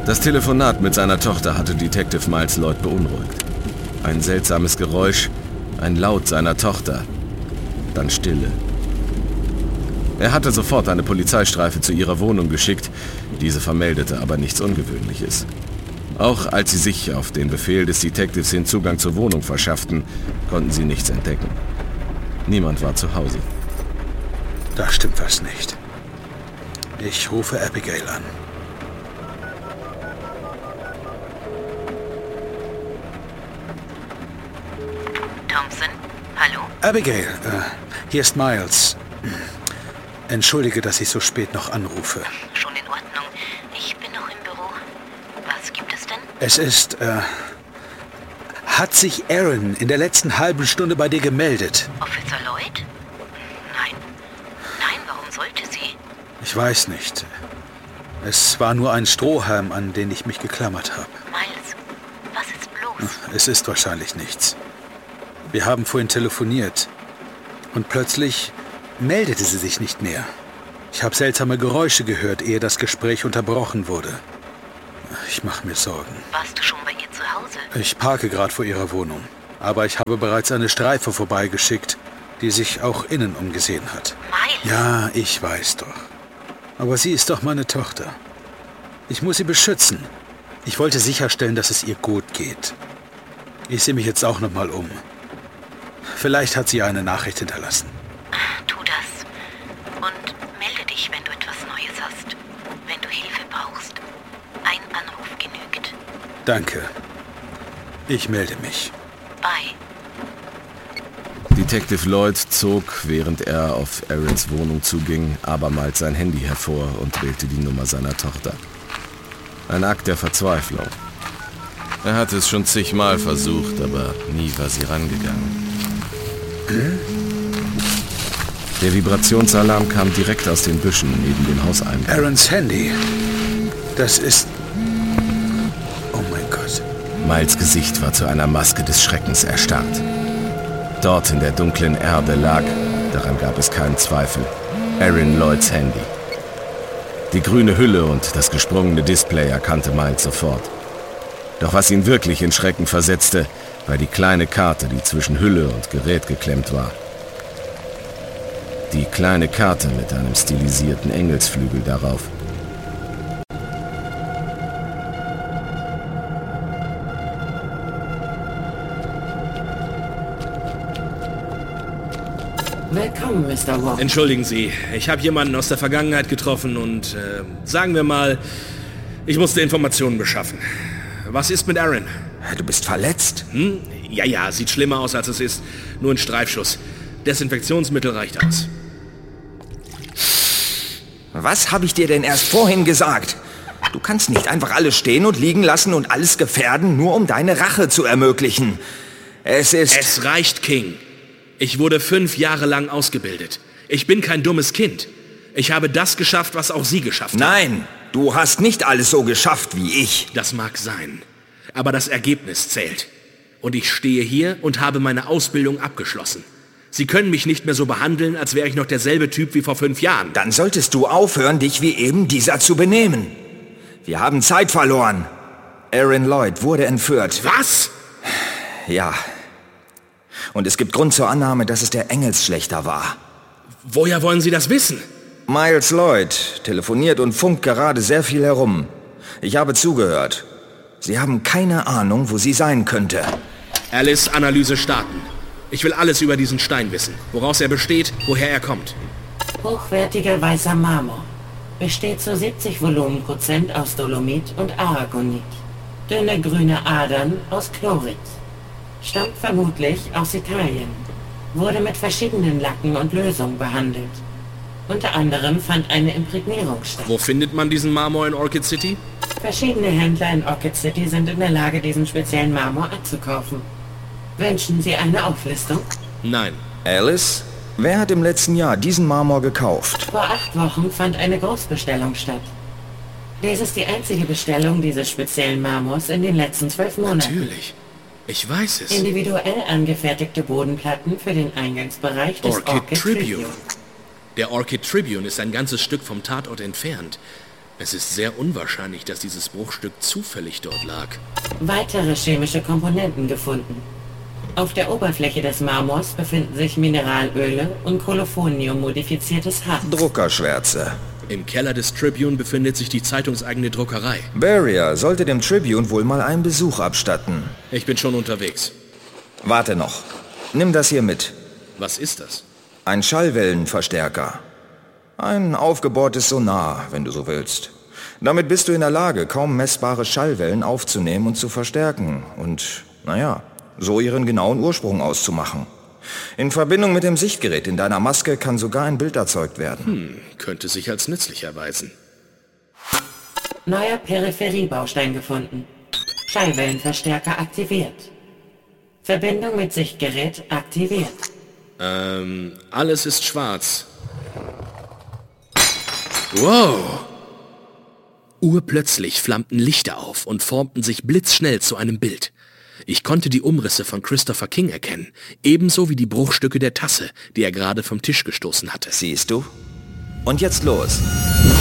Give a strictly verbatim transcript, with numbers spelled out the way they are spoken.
Das Telefonat mit seiner Tochter hatte Detective Miles Lloyd beunruhigt. Ein seltsames Geräusch, ein Laut seiner Tochter, dann Stille. Er hatte sofort eine Polizeistreife zu ihrer Wohnung geschickt, diese vermeldete aber nichts Ungewöhnliches. Auch als sie sich auf den Befehl des Detectives hin Zugang zur Wohnung verschafften, konnten sie nichts entdecken. Niemand war zu Hause. Da stimmt was nicht. Ich rufe Abigail an. Thompson, hallo? Abigail, äh, hier ist Miles. Entschuldige, dass ich so spät noch anrufe. Schon in Ordnung. Ich bin noch im Büro. Was gibt es denn? Es ist, äh... Hat sich Aaron in der letzten halben Stunde bei dir gemeldet? Officer Lloyd? Nein. Nein, warum sollte sie? Ich weiß nicht. Es war nur ein Strohhalm, an den ich mich geklammert habe. Miles, was ist bloß? Es ist wahrscheinlich nichts. Wir haben vorhin telefoniert. Und plötzlich meldete sie sich nicht mehr. Ich habe seltsame Geräusche gehört, ehe das Gespräch unterbrochen wurde. Ich mache mir Sorgen. Warst du schon bei ihr zu Hause? Ich parke gerade vor ihrer Wohnung. Aber ich habe bereits eine Streife vorbeigeschickt, die sich auch innen umgesehen hat. Miles? Ja, ich weiß doch. Aber sie ist doch meine Tochter. Ich muss sie beschützen. Ich wollte sicherstellen, dass es ihr gut geht. Ich sehe mich jetzt auch noch mal um. Vielleicht hat sie eine Nachricht hinterlassen. Tu das. Und melde dich, wenn du etwas Neues hast. Wenn du Hilfe brauchst. Ein Anruf genügt. Danke. Ich melde mich. Bye. Detective Lloyd zog, während er auf Aarons Wohnung zuging, abermals sein Handy hervor und wählte die Nummer seiner Tochter. Ein Akt der Verzweiflung. Er hatte es schon zigmal versucht, aber nie war sie rangegangen. Der Vibrationsalarm kam direkt aus den Büschen neben dem Hauseingang. Aarons Handy. Das ist... Oh mein Gott. Miles' Gesicht war zu einer Maske des Schreckens erstarrt. Dort in der dunklen Erde lag, daran gab es keinen Zweifel, Aaron Lloyds Handy. Die grüne Hülle und das gesprungene Display erkannte Miles sofort. Doch was ihn wirklich in Schrecken versetzte, war die kleine Karte, die zwischen Hülle und Gerät geklemmt war. Die kleine Karte mit einem stilisierten Engelsflügel darauf. Willkommen, Mister Wong. Entschuldigen Sie, ich habe jemanden aus der Vergangenheit getroffen und, äh, sagen wir mal, ich musste Informationen beschaffen. Was ist mit Aaron? Du bist verletzt? Hm? Ja, ja, sieht schlimmer aus, als es ist. Nur ein Streifschuss. Desinfektionsmittel reicht aus. Was habe ich dir denn erst vorhin gesagt? Du kannst nicht einfach alles stehen und liegen lassen und alles gefährden, nur um deine Rache zu ermöglichen. Es ist... Es reicht, King. Ich wurde fünf Jahre lang ausgebildet. Ich bin kein dummes Kind. Ich habe das geschafft, was auch Sie geschafft haben. Nein, du hast nicht alles so geschafft wie ich. Das mag sein. Aber das Ergebnis zählt. Und ich stehe hier und habe meine Ausbildung abgeschlossen. Sie können mich nicht mehr so behandeln, als wäre ich noch derselbe Typ wie vor fünf Jahren. Dann solltest du aufhören, dich wie eben dieser zu benehmen. Wir haben Zeit verloren. Aaron Lloyd wurde entführt. Was? Ja. Und es gibt Grund zur Annahme, dass es der Engelsschlechter war. Woher wollen Sie das wissen? Miles Lloyd telefoniert und funkt gerade sehr viel herum. Ich habe zugehört. Sie haben keine Ahnung, wo sie sein könnte. Alice, Analyse starten. Ich will alles über diesen Stein wissen. Woraus er besteht, woher er kommt. Hochwertiger weißer Marmor. Besteht zu siebzig Volumenprozent aus Dolomit und Aragonit. Dünne grüne Adern aus Chlorit. Stammt vermutlich aus Italien. Wurde mit verschiedenen Lacken und Lösungen behandelt. Unter anderem fand eine Imprägnierung statt. Wo findet man diesen Marmor in Orchid City? Verschiedene Händler in Orchid City sind in der Lage, diesen speziellen Marmor abzukaufen. Wünschen Sie eine Auflistung? Nein. Alice, wer hat im letzten Jahr diesen Marmor gekauft? Vor acht Wochen fand eine Großbestellung statt. Dies ist die einzige Bestellung dieses speziellen Marmors in den letzten zwölf Monaten. Natürlich. Ich weiß es. Individuell angefertigte Bodenplatten für den Eingangsbereich des Orchid, Orchid Tribune. Tribune. Der Orchid Tribune ist ein ganzes Stück vom Tatort entfernt. Es ist sehr unwahrscheinlich, dass dieses Bruchstück zufällig dort lag. Weitere chemische Komponenten gefunden. Auf der Oberfläche des Marmors befinden sich Mineralöle und Kolophonium-modifiziertes Harz. Druckerschwärze. Im Keller des Tribune befindet sich die zeitungseigene Druckerei. Barrier sollte dem Tribune wohl mal einen Besuch abstatten. Ich bin schon unterwegs. Warte noch. Nimm das hier mit. Was ist das? Ein Schallwellenverstärker. Ein aufgebohrtes Sonar, wenn du so willst. Damit bist du in der Lage, kaum messbare Schallwellen aufzunehmen und zu verstärken. Und, naja, so ihren genauen Ursprung auszumachen. In Verbindung mit dem Sichtgerät in deiner Maske kann sogar ein Bild erzeugt werden. Hm, könnte sich als nützlich erweisen. Neuer Peripheriebaustein gefunden. Schallwellenverstärker aktiviert. Verbindung mit Sichtgerät aktiviert. Ähm, alles ist schwarz. Wow! Urplötzlich flammten Lichter auf und formten sich blitzschnell zu einem Bild. Ich konnte die Umrisse von Christopher King erkennen, ebenso wie die Bruchstücke der Tasse, die er gerade vom Tisch gestoßen hatte. Siehst du? Und jetzt los.